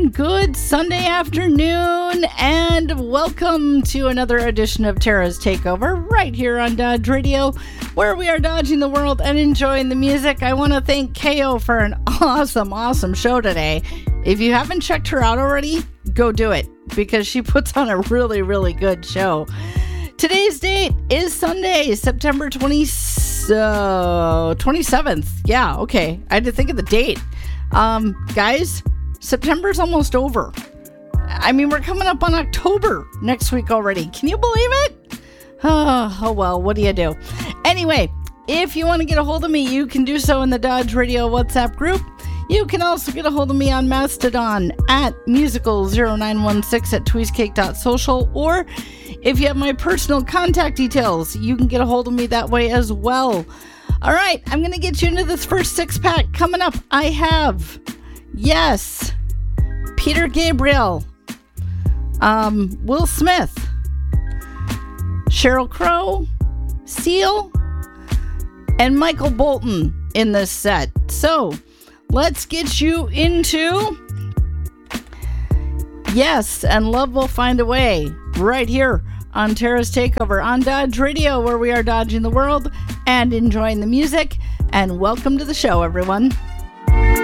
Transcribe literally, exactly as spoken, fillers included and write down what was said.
everyone. Good Sunday afternoon, and welcome to another edition of Tara's Takeover right here on Dodge Radio, where we are dodging the world and enjoying the music. I want to thank K O for an awesome, awesome show today. If you haven't checked her out already, go do it, because she puts on a really, really good show. Today's date is Sunday, September twentieth, uh, twenty-seventh. Yeah, okay. I had to think of the date. Um, guys, September's almost over. I mean, we're coming up on October next week already. Can you believe it? Oh, oh well, what do you do? Anyway, if you want to get a hold of me, you can do so in the Dodge Radio WhatsApp group. You can also get a hold of me on Mastodon at musical zero nine one six at tweezcake dot social, or if you have my personal contact details, you can get a hold of me that way as well. All right, I'm going to get you into this first six pack. Coming up, I have, yes, Peter Gabriel, um, Will Smith, Sheryl Crow, Seal, and Michael Bolton in this set. So let's get you into Yes, and Love Will Find a Way right here on Tara's Takeover on Dodge Radio, where we are dodging the world and enjoying the music. And welcome to the show, everyone.